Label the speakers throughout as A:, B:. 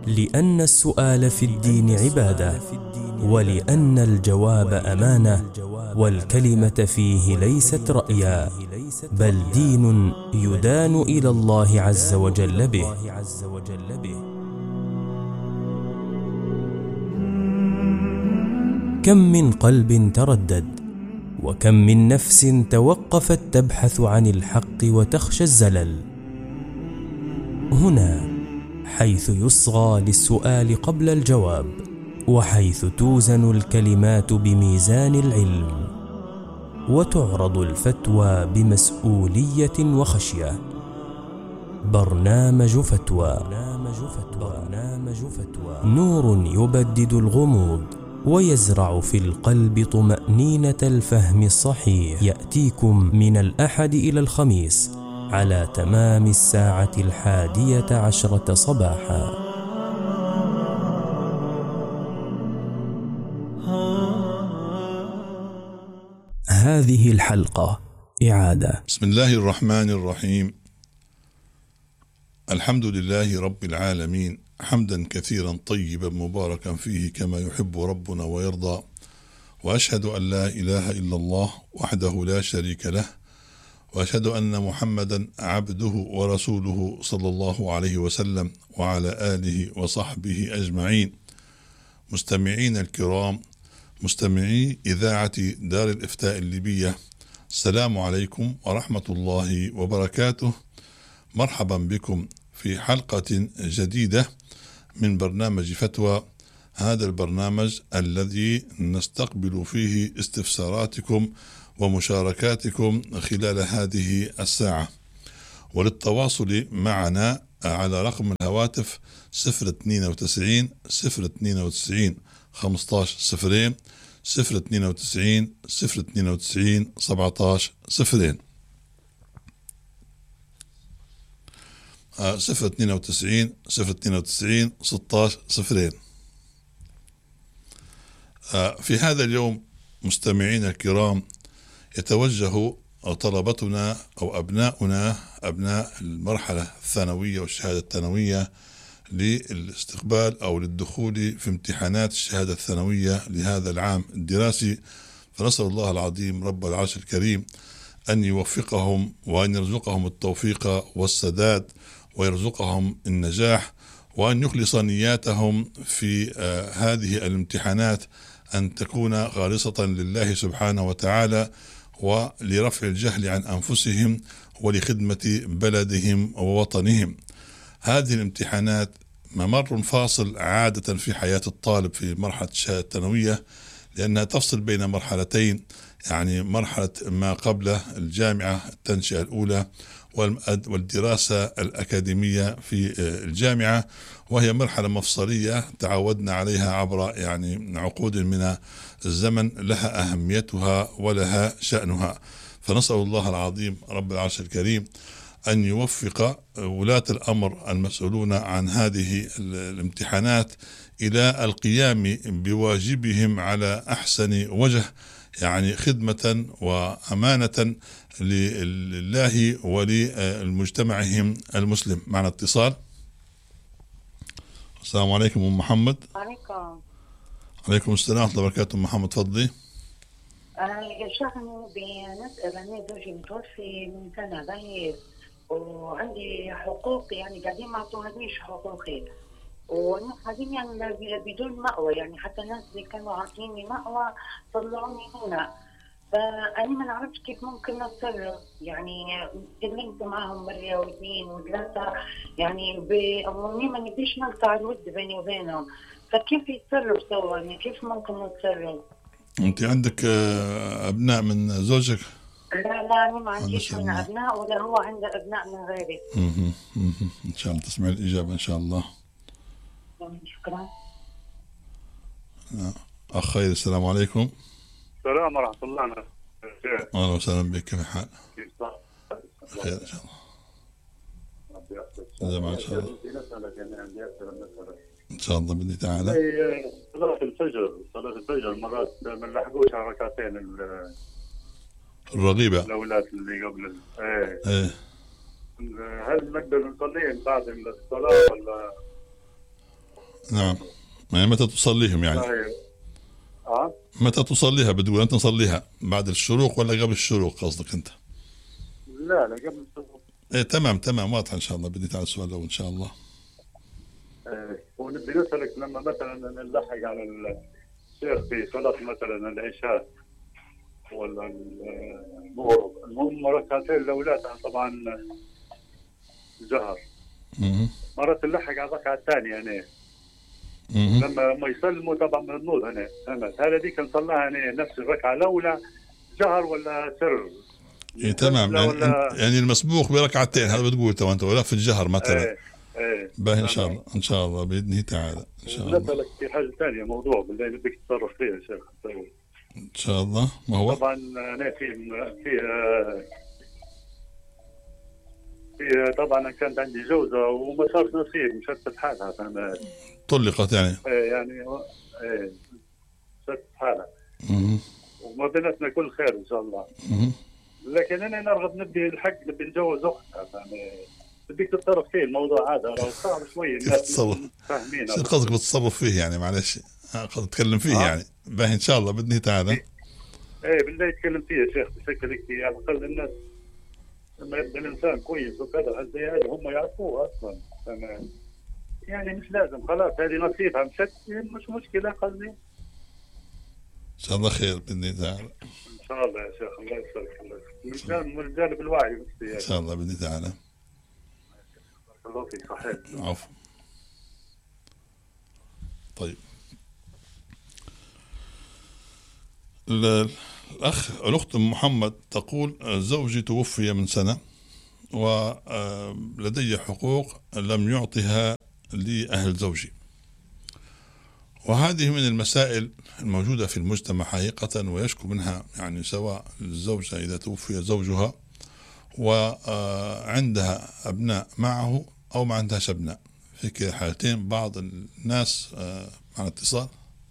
A: لأن السؤال في الدين عبادة، ولأن الجواب أمانة، والكلمة فيه ليست رأيا، بل دين يدان إلى الله عز وجل به. كم من قلب تردد، وكم من نفس توقفت تبحث عن الحق وتخشى الزلل. هنا حيث يصغى للسؤال قبل الجواب، وحيث توزن الكلمات بميزان العلم، وتعرض الفتوى بمسؤولية وخشية. برنامج فتوى، نور يبدد الغموض ويزرع في القلب طمأنينة الفهم الصحيح. يأتيكم من الأحد إلى الخميس على تمام 11:10 صباحا. هذه الحلقة إعادة.
B: بسم الله الرحمن الرحيم. الحمد لله رب العالمين، حمدا كثيرا طيبا مباركا فيه كما يحب ربنا ويرضى، وأشهد أن لا إله إلا الله وحده لا شريك له، وأشهد أن محمدا عبده ورسوله صلى الله عليه وسلم وعلى آله وصحبه أجمعين. مستمعين الكرام، مستمعي إذاعة دار الإفتاء الليبية، السلام عليكم ورحمة الله وبركاته. مرحبا بكم في حلقة جديدة من برنامج فتوى، هذا البرنامج الذي نستقبل فيه استفساراتكم ومشاركاتكم خلال هذه الساعة. وللتواصل معنا على رقم الهواتف 092 092 15 0 092 092 17 0 092 092 16 0. في هذا اليوم مستمعين الكرام، يتوجه طلبتنا أو أبناؤنا أبناء المرحلة الثانوية والشهادة الثانوية للاستقبال أو للدخول في امتحانات الشهادة الثانوية لهذا العام الدراسي. فنسأل الله العظيم رب العرش الكريم أن يوفقهم وأن يرزقهم التوفيق والسداد ويرزقهم النجاح، وأن يخلص نياتهم في هذه الامتحانات أن تكون خالصة لله سبحانه وتعالى، ولرفع الجهل عن أنفسهم ولخدمة بلدهم ووطنهم. هذه الامتحانات ممر فاصل عادة في حياة الطالب في مرحلة الشهادة الثانوية، لأنها تفصل بين مرحلتين، يعني مرحلة ما قبل الجامعة التنشئة الأولى والدراسة الأكاديمية في الجامعة، وهي مرحلة مفصلية تعودنا عليها عبر يعني عقود من الزمن، لها أهميتها ولها شأنها. فنسأل الله العظيم رب العرش الكريم أن يوفق ولاة الأمر المسؤولون عن هذه الامتحانات إلى القيام بواجبهم على أحسن وجه، يعني خدمة وأمانة لله ولمجتمعهم المسلم. معنا اتصال. السلام عليكم أم محمد. عليكم السلام ورحمة الله وبركاته. محمد تفضلي.
C: يشغلني بنسأل، أنا زوجي متوفي من سنة بعيد، وعندي حقوق يعني قاعدين ما اعطونيش حقوقي، وانا قاعدين يعني بدون مأوى، يعني حتى الناس اللي كانوا عاطيني مأوى طلعوني هنا. فأنا ما نعرفش كيف ممكن نتصرف، يعني تكلمت معهم مرة واثنين وثلاثة، يعني بأموني ما نبيش نقطع الود بيني وبينهم، فكيف يتصرف سوا؟ يعني كيف ممكن نتصرف؟
B: أنت عندك أبناء من زوجك؟
C: لا أنا ما عنديش من أبناء، ولا هو عنده أبناء من غيري.
B: إن شاء الله تسمع الإجابة إن شاء الله.
C: شكرا.
B: أخ خير، السلام عليكم.
D: السلام ورحمة الله.
B: أهلا وسهلا بك، كيف الحال؟ خير إن شاء الله. إن شاء الله إن شاء الله بإذن تعالى.
D: صلاة الفجر مرات ما نلحقوش على ركعتين
B: الرغيبة
D: الأولاد اللي قبل إيه. هل نقدر نصلي بعد الصلاة
B: نعم. يعني متى تصليهم يعني؟ متى تصليها بتقول أنت تصليها بعد الشروق ولا قبل الشروق قصدك أنت؟
D: لا قبل الشروق.
B: إيه تمام واضح إن شاء الله. بدي تعال السؤال الأول إن شاء الله.
D: ونبي نسألك لما مثلا نلحق على الشيخ في صلاة مثلا العشاء ولا المغرب، المهم ركعتين الأولاد طبعا جهر، مرات نلحق على الركعة الثانية هنا لما يسلموا طبعا من النور هنا. هل هذيك نصليها هنا نفس الركعة الأولى جهر ولا سر؟
B: إيه تمام. يعني المسبوق بركعتين هذا بتقول تو أنت ولا في الجهر مثلا؟ باهي إن شاء الله بإذنه تعالى إن شاء الله.
D: نسألك في حاجة ثانية موضوع بالله بدك تتصرف فيها يا شيخ.
B: إن شاء الله. ما هو؟
D: طبعا أنا في طبعا كانت عندي جوزة وما صار نصيب مشتت حالها فأنا
B: طلقت يعني؟
D: يعني مشتت حالها وما بيناتنا كل خير إن شاء الله. لكن أنا نرغب نبي الحق نبي نتجوز أختها يعني بدك تتصرف فيه الموضوع هذا لو صعب شوي الناس فاهمين.
B: شو قصدك بتتصرف فيه يعني معلش تتكلم فيه يعني؟ باهي إن شاء الله بإذنه تعالى.
D: بالله يتكلم فيه يا شيخ بشكل كثير على الأقل الناس لما يبقى الإنسان كويس وكذا زي هذا هم يعرفوه أصلا يعني مش لازم خلاص هذه نصيبها مش مشكلة قصدي.
B: إن شاء الله خير بإذن تعالى.
D: إن شاء الله يا شيخ الله يسلمك. الرجال بالوعي بس
B: إن شاء الله بإذن تعالى.
D: الله فيك صحيح.
B: عفوا. طيب الأخت محمد تقول زوجي توفي من سنة ولدي حقوق لم يعطها لي أهل زوجي، وهذه من المسائل الموجودة في المجتمع حقيقة ويشكو منها يعني سواء الزوجة إذا توفي زوجها وعندها أبناء معه أو ما عندهاش أبناء. في كلا الحالتين بعض الناس مع اتصال.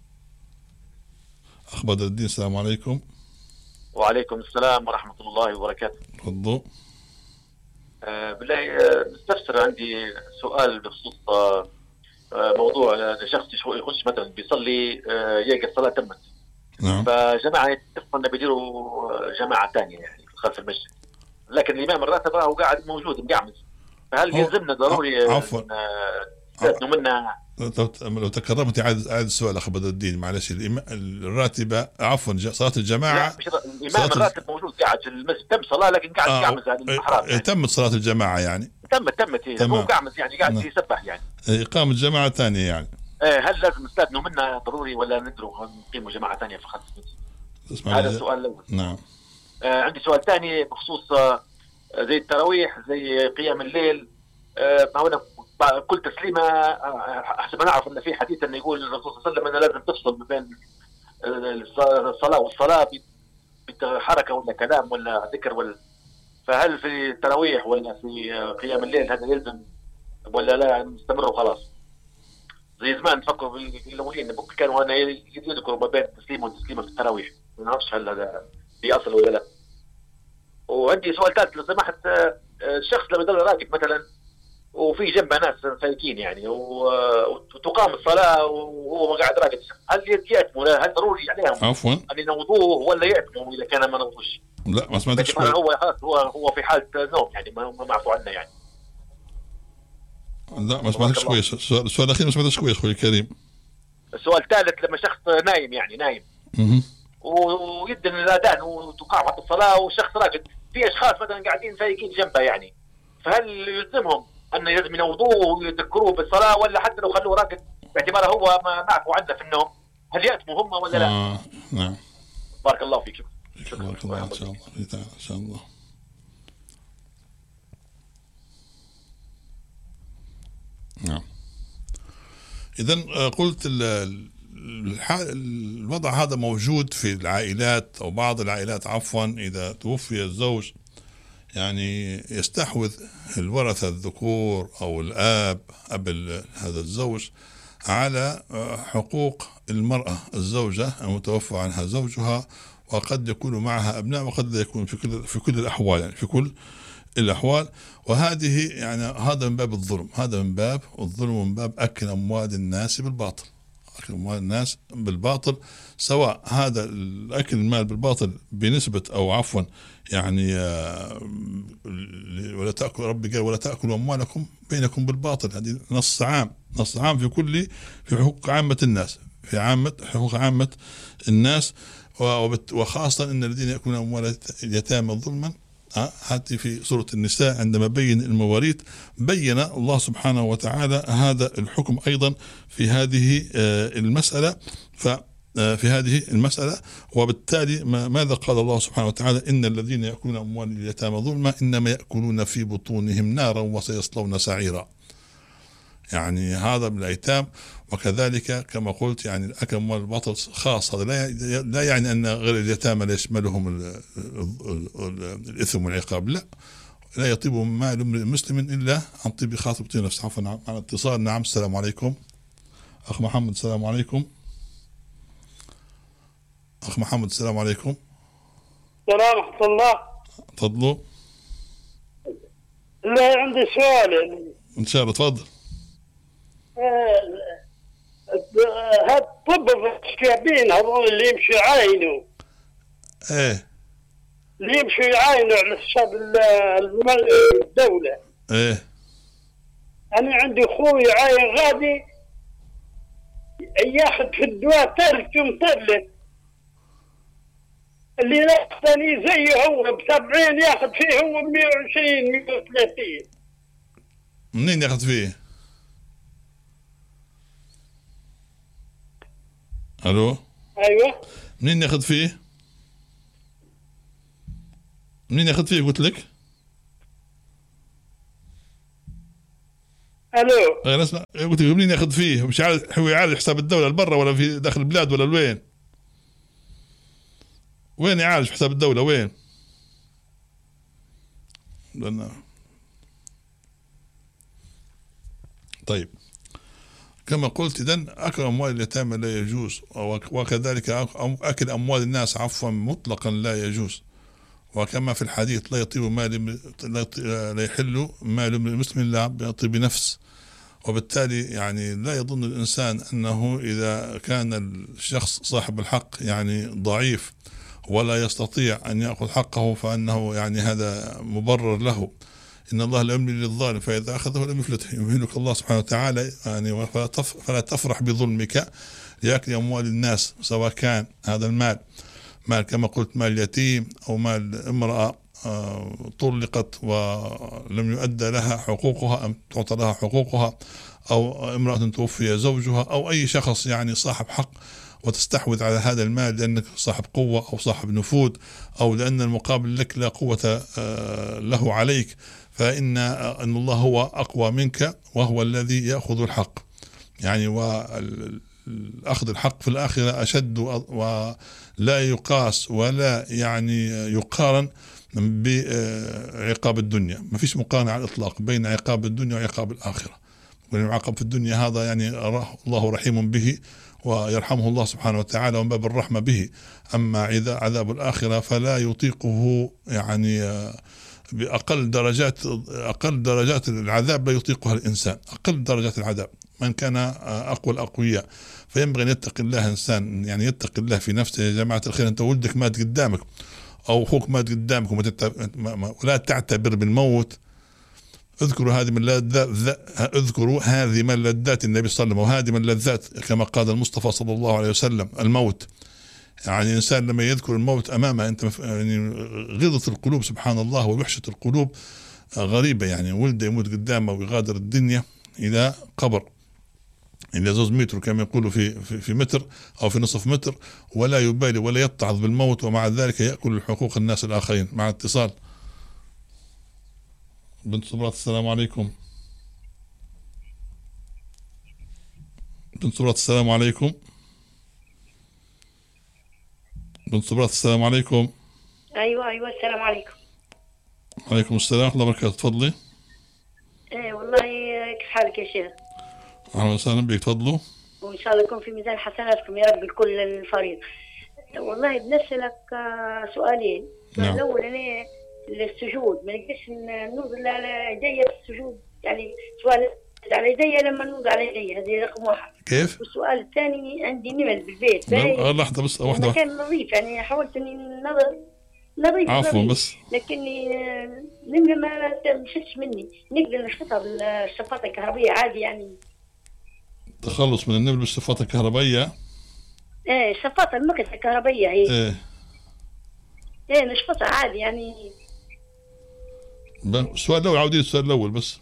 B: أخ بدر الدين السلام عليكم.
E: وعليكم السلام ورحمة الله وبركاته.
B: تفضل.
E: بالله نستفسر عندي سؤال بخصوص موضوع شخص يخش مثلا بيصلي يلقى الصلاة تمت.
B: نعم.
E: فجماعة يتفقوا انه بيديروا جماعة ثانية يعني خلف المسجد، لكن الإمام الراتب هو قاعد موجود مقعمز، فهل يلزمنا ضروري نستثنوا منها؟
B: لو تكرمت عاد السؤال أخ بدر الدين معلش. الراتبة عفوا صلاة الجماعة.
E: الإمام الراتب موجود قاعد في المسجد تم صلاة لكن قاعد قاعمز على المحراب يعني.
B: تمت صلاة الجماعة يعني؟ تمت
E: هو قاعمز يعني قاعد يسبح يعني.
B: إقامة جماعة ثانية يعني.
E: هل لازم نستثنوا منها ضروري ولا ندروا نقيموا جماعة ثانية فقط؟ هذا السؤال الأول.
B: نعم.
E: عندي سؤال ثاني بخصوص زي التراويح زي قيام الليل. ما هو كل تسليمة حسب نعرف أن في حديث أنه يقول الرسول صلى الله عليه وسلم أنه لازم تفصل ما بين الصلاة والصلاة بحركة ولا كلام ولا ذكر ولا، فهل في التراويح ولا في قيام الليل هذا يلزم ولا لا نستمر وخلاص؟ زي زمان نفكروا بالأولين كانوا هنا يذكروا ما بين تسليم وتسليمة في التراويح، ما نعرفش هل هذا في أصل ولا لا. وعندي سؤال ثالث لو سمحت، الشخص لما يضل راكب مثلا وفي جنبه ناس سايقين يعني وتقام الصلاة وهو قاعد راقد، هل يأتموا هل ضروري عليهم
B: عفوا
E: أن ينوضوه ولا يأتموا إذا كان ما نوضوش؟
B: لا ما سمعتش كويس.
E: هو في حالة نوم يعني ما معفو عنه يعني.
B: لا ما سمعتش كويس. السؤال الأخير ما سمعتش كويس أخوي كريم.
E: السؤال الثالث لما شخص نايم يعني نايم ويدن الأذان وتقام الصلاة والشخص راقد، في أشخاص مثلا قاعدين سايقين جنبه يعني، فهل يلزمهم أن لازم ينوضوه ويذكروه بالصلاة ولا حتى لو خلوه راقد باعتباره هو ما معفو عنه في النوم هل يأتموا هم ولا لا؟
B: نعم.
E: بارك الله فيكم.
B: بارك الله إن شاء الله إن شاء الله. نعم. إذن قلت الوضع هذا موجود في العائلات أو بعض العائلات عفوا، إذا توفي الزوج يعني يستحوذ الورثة الذكور أو الآب هذا الزوج على حقوق المرأة الزوجة المتوفى عنها زوجها، وقد يكون معها أبناء وقد لا يكون في كل الأحوال يعني في كل الأحوال. وهذه يعني هذا من باب الظلم، هذا من باب الظلم ومن باب أكل أموال الناس بالباطل، أكل أموال الناس بالباطل، سواء هذا الأكل المال بالباطل بنسبة أو عفوا يعني ولا تأكل، ربي قال ولا تأكلوا أموالكم بينكم بالباطل، هذه نص عام، نص عام في كل، في حقوق عامة الناس، في عامة حقوق عامة الناس، وخاصة أن الذين يأكلون أموال اليتامى ظلما. هذه في سورة النساء عندما بين المواريث بين الله سبحانه وتعالى هذا الحكم أيضا في هذه المسألة. في هذه المسألة، وبالتالي ماذا قال الله سبحانه وتعالى؟ إن الذين يأكلون أموال اليتامى ظلما إنما يأكلون في بطونهم نارا وسيصلون سعيرا. يعني هذا بالأيتام. وكذلك كما قلت يعني أكل أموال الباطل خاص، هذا لا يعني أن غير اليتامى لا يشملهم الإثم والعقاب، لا يطيب مال مسلم إلا عن طيب خاطر طيب نفس. عفوا على اتصال. نعم السلام عليكم أخ محمد. السلام عليكم أخ محمد. السلام عليكم.
F: السلام ورحمة الله.
B: تفضلوا.
F: لا عندي سؤال.
B: إن شاء الله تفضل.
F: هذا الطب الشعبين هذول اللي يمشي يعاينوا،
B: ايه
F: اللي يمشي يعاينوا على حساب الدولة.
B: ايه
F: أنا عندي أخوي عاين غادي ياخذ في الدواء ثلث ومثلث، اللي ياخذني زيه هو ب70 ياخذ فيه هو ب120 130.
B: منين ياخذ فيه؟ الو.
F: ايوه.
B: منين ياخذ فيه؟ منين ياخذ فيه قلت لك؟
F: الو.
B: انا اسمع، قلت لك منين ياخذ فيه؟ مش عارف هو يعالج حساب الدولة برا ولا في داخل البلاد ولا وين؟ وين يعالج حساب الدولة وين؟ طيب كما قلت إذن أكل أموال اليتامى لا يجوز، وكذلك أكل أموال الناس عفوا مطلقا لا يجوز. وكما في الحديث لا يطيب مال، لا يحل مال المسلم إلا بطيب نفس. وبالتالي يعني لا يظن الإنسان أنه إذا كان الشخص صاحب الحق يعني ضعيف ولا يستطيع أن يأخذ حقه فأنه يعني هذا مبرر له. إن الله لا يملي للظالم فإذا أخذه لم يفلته. يمهلك الله سبحانه وتعالى يعني فلا تفرح بظلمك لأكل أموال الناس، سواء كان هذا المال مال كما قلت مال يتيم أو مال امرأة طلقت ولم يؤدى لها حقوقها أم تعطى لها حقوقها، أو امرأة توفي زوجها، أو أي شخص يعني صاحب حق وتستحوذ على هذا المال لأنك صاحب قوة أو صاحب نفوذ، أو لأن المقابل لك لا قوة له عليك، فإن الله هو أقوى منك وهو الذي يأخذ الحق يعني. والأخذ الحق في الآخرة أشد ولا يقاس ولا يعني يقارن بعقاب الدنيا. ما فيش مقارنة على الإطلاق بين عقاب الدنيا وعقاب الآخرة. والعقاب في الدنيا هذا يعني الله رحيم به ويرحمه الله سبحانه وتعالى ومن باب الرحمة به. أما إذا عذاب الآخرة فلا يطيقه يعني بأقل درجات العذاب لا يطيقها الإنسان، أقل درجات العذاب من كان أقوى الأقوياء. فينبغي أن يتقي الله إنسان، يعني يتقي الله في نفسه. يا جماعة الخير أنت ولدك مات قدامك أو أخوك مات قدامك ولا تعتبر بالموت. اذكروا هذه من لذات النبي صلى الله عليه وسلم، وهذه من لذات كما قال المصطفى صلى الله عليه وسلم الموت. يعني الإنسان لما يذكر الموت أمامه أنت يعني غضة القلوب سبحان الله ووحشة القلوب غريبة. يعني ولد يموت قدامه ويغادر الدنيا إلى قبر إلى 2 متر كما يقولوا في متر أو في نصف متر، ولا يبالي ولا يتعظ بالموت، ومع ذلك يأكل حقوق الناس الآخرين. مع اتصال. بنت صبرات السلام عليكم. بنت صبرات السلام عليكم. بنت صبرات السلام عليكم.
G: ايوه السلام عليكم.
B: وعليكم السلام ورحمة الله وبركاته. تفضلي.
G: ايه والله كيف حالك يا شيخ؟
B: اهلا وسهلا بك. تفضلوا.
G: وان شاء الله يكون في ميزان حسناتكم يا رب لكل الفريق. والله بنسألك سؤالين.
B: نعم.
G: الاول انا السجود ما نقدرش نوصل على يدي في السجود، يعني سؤال على يدي لما نوضع على يدي، هذه رقم واحد.
B: كيف؟
G: والسؤال الثاني عندي نمل بالبيت
B: لحظة بس واحدة.
G: مكان نظيف، يعني حاولت اني نظيف
B: عفوا بس
G: لكني نملة ما مشتش مني. نقدر نشفطها بالشفاطة الكهربية عادي يعني.
B: تخلص من النمل بالشفاطة الكهربائية؟
G: ايه شفاطة المكنسة الكهربائية هي. ايه نشفطها عادي يعني.
B: السؤال الأول عاودين السؤال الأول بس.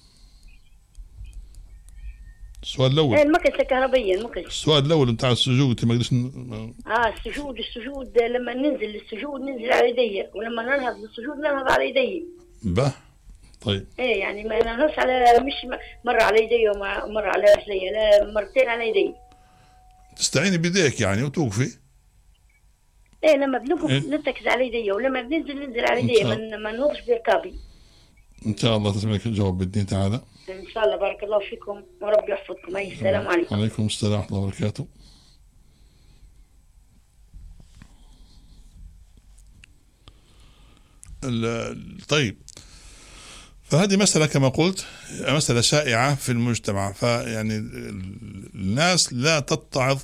B: السؤال الأول.
G: ايه المكنسة الكهربائية المكنسة.
B: السؤال الأول بتاع السجود أنت ما قدرتش.
G: السجود لما ننزل للسجود ننزل على يدي، ولما ننهض للسجود ننهض على يدي.
B: طيب.
G: ايه يعني ما ننهضش على مش مرة على يدي ومرة على رجلي، لا مرتين على يدي.
B: تستعيني بيديك يعني وتوقفي.
G: ايه لما بنوقف نرتكز على يدي، ولما ننزل على يدي ما نوقفش بركابي.
B: ان شاء الله تسمعك الجواب باذن تعالى.
G: ان شاء الله. بارك الله فيكم وربي يحفظكم. السلام عليكم.
B: وعليكم السلام ورحمه الله وبركاته. طيب، فهذه مسألة كما قلت مسألة شائعة في المجتمع، فيعني الناس لا تتعظ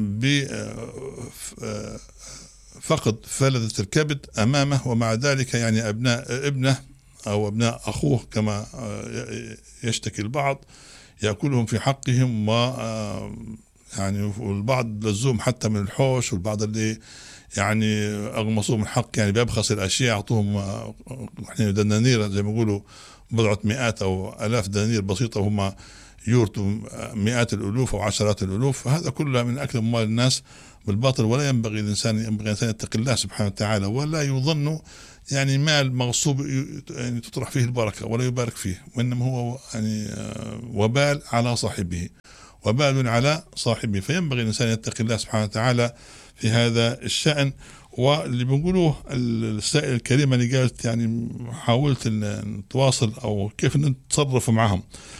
B: بفقد فلذة الكبد أمامه، ومع ذلك يعني أبناء ابنه أو أبناء أخوه كما يشتكي البعض يأكلهم في حقهم، و يعني والبعض لزوم حتى من الحوش، والبعض اللي يعني أغمصوهم الحق يعني بأبخس الأشياء أعطوهم دنانير زي ما يقولوا بضعة مئات أو آلاف دنانير بسيطة، وهم يورثوا مئات الألوف أو عشرات الألوف. فهذا كله من أكل أموال الناس بالباطل، ولا ينبغي الإنسان يتقي الله سبحانه وتعالى، ولا يظن يعني مال مغصوب يعني تطرح فيه البركة ولا يبارك فيه، وإنما هو يعني وبال على صاحبه، وبال على صاحبه. فينبغي الإنسان يتقي الله سبحانه وتعالى في هذا الشأن. واللي بنقولوه السائل الكريمة اللي قالت يعني حاولت نتواصل أو كيف نتصرف معهم.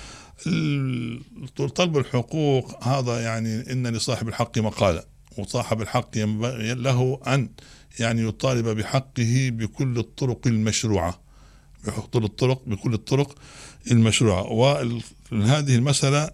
B: طلب الحقوق هذا يعني إن لصاحب الحق مقالة، وصاحب الحق ينبغي له أن يعني يطالب بحقه بكل الطرق المشروعة، بكل الطرق المشروعة. وهذه المسألة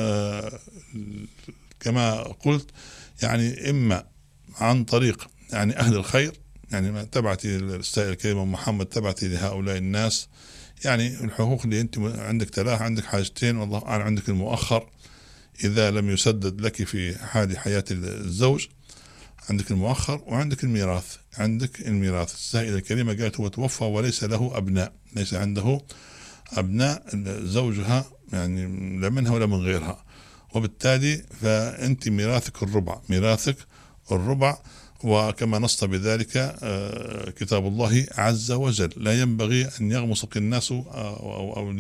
B: كما قلت يعني إما عن طريق يعني أهل الخير، يعني تبعتي السائل الكريم محمد تبعتي لهؤلاء الناس، يعني الحقوق اللي أنت عندك تلاها، عندك حاجتين والله أعلم، عندك المؤخر إذا لم يسدد لك في حال حياة الزوج، عندك المؤخر، وعندك الميراث. عندك الميراث السائلة الكريمة قالت هو توفى وليس له أبناء، ليس عنده أبناء زوجها يعني لا منها ولا من غيرها، وبالتالي فأنت ميراثك الربع. وكما نص بذلك كتاب الله عز وجل لا ينبغي أن يغمسك الناس أو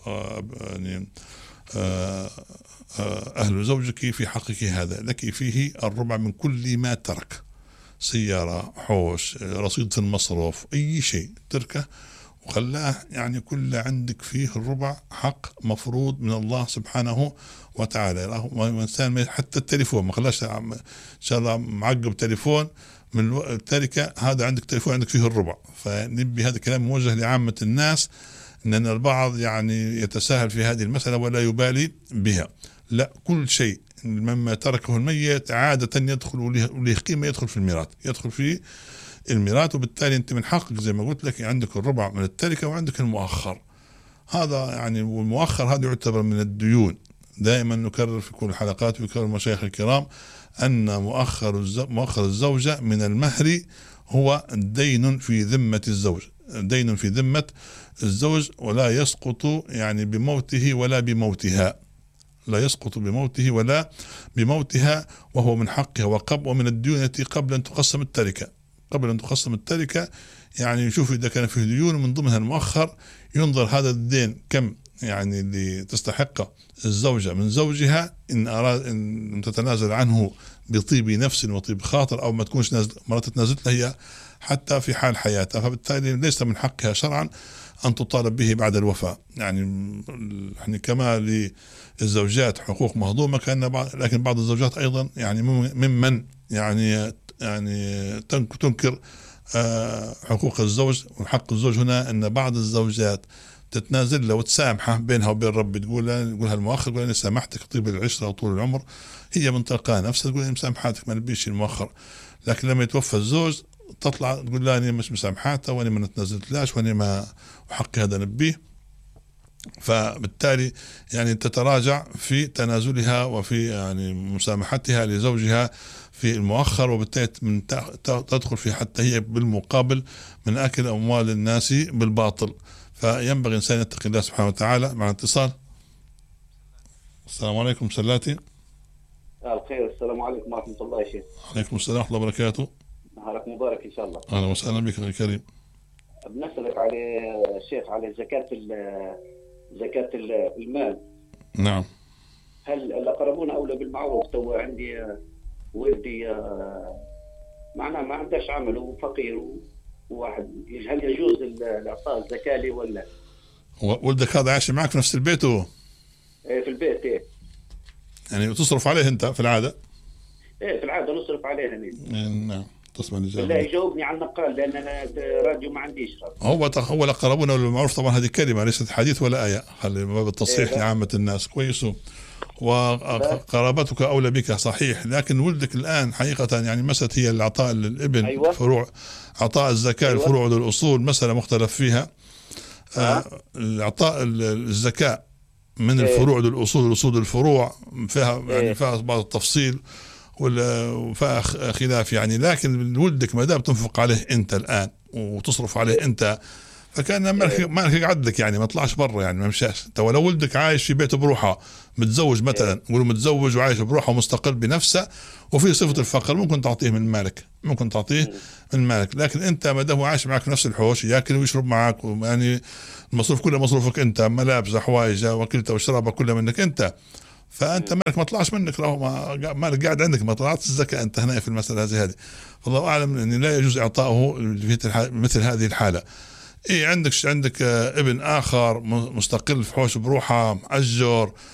B: أهل زوجك في حقك هذا، لك فيه الربع من كل ما ترك، سيارة، حوش، رصيد في المصروف، أي شيء تركه وخلاه يعني كل عندك فيه الربع، حق مفروض من الله سبحانه وتعالى. وإنسان حتى التليفون ما خلاش إن شاء الله معقب تليفون من التركة، هذا عندك تليفون عندك فيه الربع. فنبي هذا الكلام موجه لعامة الناس، أن البعض يعني يتساهل في هذه المسألة ولا يبالي بها. لا، كل شيء مما تركه الميت عادة يدخل وليه قيمة، يدخل في الميراث. وبالتالي أنت من حقك زي ما قلت لك عندك الربع من التركة وعندك المؤخر. هذا يعني والمؤخر هذا يعتبر من الديون. دائما نكرر في كل الحلقات ويكرر المشايخ الكرام أن مؤخر الزوجة من المهر هو دين في ذمة الزوج، دين في ذمة الزوج، ولا يسقط يعني بموته ولا بموتها، لا يسقط بموته ولا بموتها، وهو من حقها ومن الديون التي قبل أن تقسم التركة. يعني يشوف إذا كان فيه ديون من ضمنها المؤخر، ينظر هذا الدين كم يعني اللي تستحق الزوجة من زوجها، إن أراد أن تتنازل عنه بطيب نفس وطيب خاطر، أو ما تكونش مرات تنازلت هي حتى في حال حياتها، فبالتالي ليس من حقها شرعا أن تطالب به بعد الوفاة. يعني كما للزوجات حقوق مهضومة لكن بعض الزوجات أيضا يعني ممن يعني تنكر حقوق الزوج وحق الزوج هنا أن بعض الزوجات تتنازل له وتسامحه بينها وبين ربي، تقولها المؤخر، تقول أنا سامحتك طيب العشرة وطول العمر، هي من تلقاها نفسها تقول أنا مسامحاتك ما نبيش المؤخر. لكن لما يتوفى الزوج تطلع تقول لا أنا مش مسامحاته وأنا ما نتنازلتلاش وأنا ما حقي هذا نبيه. فبالتالي يعني تتراجع في تنازلها وفي يعني مسامحتها لزوجها في المؤخر، وبالتالي تدخل في حتى هي بالمقابل من أكل أموال الناس بالباطل. فينبغي الإنسان يتقي الله سبحانه وتعالى. مع اتصال. السلام عليكم سلاتي.
H: الخير، السلام عليكم ورحمة الله يا شيخ.
B: عليكم السلام ورحمة الله وبركاته.
H: نهارك مبارك إن شاء الله.
B: أهلا وسهلا بك أخي الكريم.
H: بنسألك على الشيخ على زكاة المال.
B: نعم.
H: هل الأقربون أولى بالمعروف؟ تو عندي ولدي معناه ما عندهش عمل وفقير وواحد، هل يجوز الإعطاء الزكاة لي ولا؟
B: ولدك هذا عايش معك في نفس البيت هو؟
H: إيه في البيت. إيه
B: يعني تصرف عليه أنت في العادة؟
H: إيه في العادة نصرف عليه أنا.
B: نعم. تسمع الإجابة.
H: لا يجاوبني عن النقال لأن أنا راديو ما عنديش.
B: هو الأقربون أولى بالمعروف طبعا هذه كلمة ليست حديث ولا آية، خلي باب التصحيح لعامة الناس كويس. وقرابتك أولى بك صحيح، لكن ولدك الآن حقيقة يعني مسألة هي العطاء للابن. أيوة. فروع عطاء الزكاة. أيوة. الفروع للأصول مسألة مختلف فيها. العطاء الزكاة من الفروع للأصول، الأصول الفروع فيها يعني فيها بعض التفصيل وفيها خلاف يعني. لكن ولدك ما دام تنفق عليه أنت الآن وتصرف عليه أنت فكان مالك يقعد لك يعني ما طلعش برا يعني ما مشاش. انت ولو ولدك عايش في بيته بروحه متزوج مثلا، نقول متزوج وعايش بروحه ومستقل بنفسه وفي صفة الفقر ممكن تعطيه من مالك، ممكن تعطيه من مالك. لكن انت ما دام عايش معك في نفس الحوش ياكل ويشرب معك يعني المصروف كله مصروفك انت، ملابس حوايج وكلته وشرابك كله منك انت، فانت مالك ما طلعش منك، مالك قاعد عندك ما طلعت الزكاة انت هنا في المسألة هذه. فالله اعلم ان لا يجوز اعطائه في مثل هذه الحالة. عندك ابن آخر مستقل في حوش بروحه مأجر